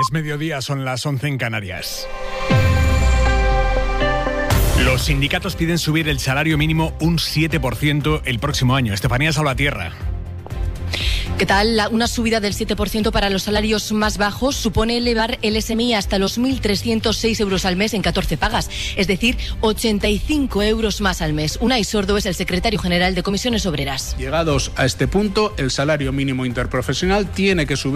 Es mediodía, son las 11 en Canarias. Los sindicatos piden subir el salario mínimo un 7% el próximo año. Estefanía Salvatierra. ¿Qué tal? Una subida del 7% para los salarios más bajos supone elevar el SMI hasta los 1.306 euros al mes en 14 pagas, es decir, 85 euros más al mes. Unai Sordo es el secretario general de Comisiones Obreras. Llegados a este punto, el salario mínimo interprofesional tiene que subir